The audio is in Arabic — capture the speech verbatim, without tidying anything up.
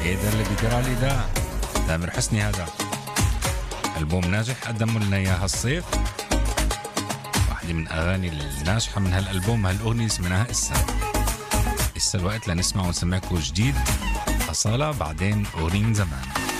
ايه ده اللي بيجرالي ده؟ تامر حسني هذا. ألبوم ناجح قدموا لنا اياه هالصيف. واحدة من اغاني الناجحة من هالألبوم هالأغنية اسمها إسا. إسا الوقت لنسمع ونسمعكم جديد أصالة، بعدين أغنية من زمان.